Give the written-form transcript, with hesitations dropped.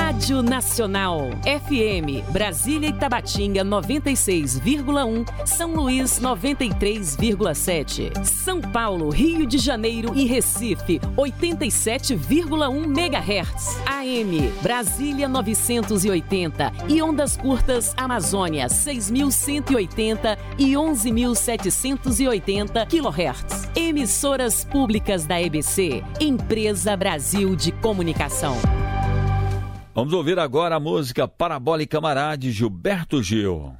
Rádio Nacional, FM, Brasília e Tabatinga 96,1, São Luís 93,7, São Paulo, Rio de Janeiro e Recife 87,1 MHz, AM, Brasília 980 e ondas curtas Amazônia 6.180 e 11.780 kHz. Emissoras públicas da EBC, Empresa Brasil de Comunicação. Vamos ouvir agora a música Parabólica Mará de Gilberto Gil.